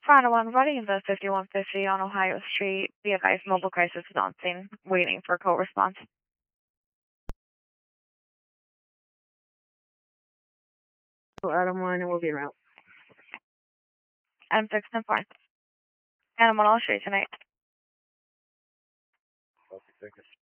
Final one, running the 5150 on Ohio Street. Be advised, mobile crisis is on scene, waiting for code response. Adam 1 and we'll be around. Adam 6 and 4. Adam 1 all street tonight. Okay, thank you.